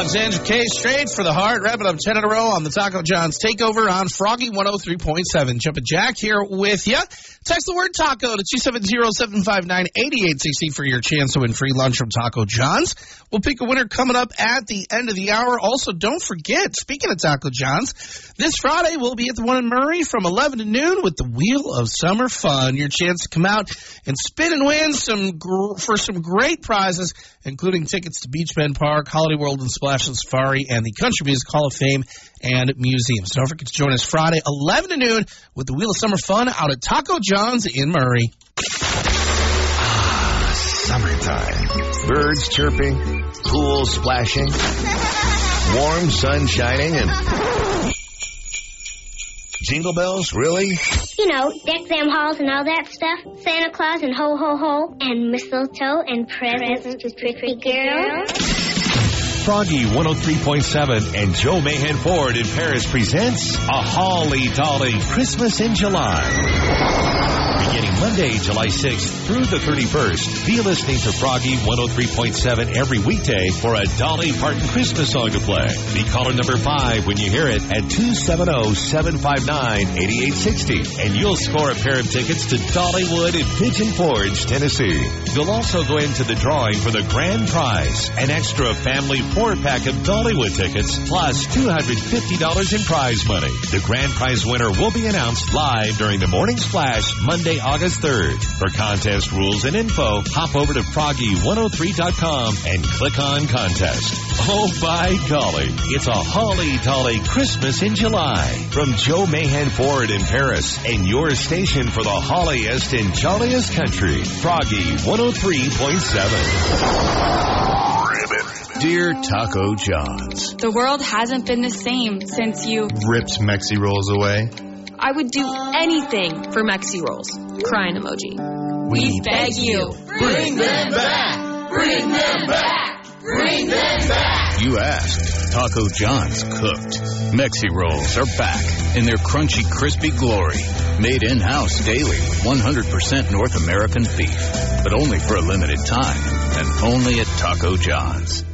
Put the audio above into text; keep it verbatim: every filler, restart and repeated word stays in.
John's, Andrew K. Straight for the heart. Wrapping up ten in a row on the Taco John's Takeover on Froggy one oh three point seven. Jumpin' Jack here with you. Text the word taco to two seven zero, seven five nine, eight eight six zero for your chance to win free lunch from Taco John's. We'll pick a winner coming up at the end of the hour. Also, don't forget, speaking of Taco John's, this Friday we'll be at the one in Murray from eleven to noon with the Wheel of Summer Fun. Your chance to come out and spin and win some gr- for some great prizes, including tickets to Beach Bend Park, Holiday World and Splash and Safari, and the Country Music Hall of Fame and Museum. So don't forget to join us Friday, eleven to noon, with the Wheel of Summer Fun out at Taco John's in Murray. Ah, summertime. Birds chirping, pool splashing, warm sun shining, and... Jingle bells, really? You know, deck them halls and all that stuff. Santa Claus and ho ho ho, and mistletoe and presents to pretty girls. Froggy one oh three point seven and Joe Mahan Ford in Paris presents A Holly Dolly Christmas in July. Beginning Monday, July sixth through the thirty-first, be listening to Froggy one oh three point seven every weekday for a Dolly Parton Christmas song to play. Be caller number five when you hear it at two seven zero, seven five nine, eight eight six zero, and you'll score a pair of tickets to Dollywood in Pigeon Forge, Tennessee. You'll also go into the drawing for the grand prize, an extra family four-pack of Dollywood tickets, plus two hundred fifty dollars in prize money. The grand prize winner will be announced live during the Morning Splash, Monday, August third. For contest rules and info, hop over to froggy one oh three dot com and click on contest. Oh, by golly, it's a Holly Dolly Christmas in July. From Joe Mahan Ford in Paris and your station for the holliest and jolliest country, Froggy one oh three point seven. Dear Taco John's, the world hasn't been the same since you ripped Mexi Rolls away. I would do anything for Mexi Rolls. Crying emoji. We, we beg you. Bring them back! Bring them back! Bring them back! You asked. Taco John's cooked. Mexi Rolls are back in their crunchy, crispy glory. Made in-house daily, one hundred percent North American beef. But only for a limited time. And only at Taco John's.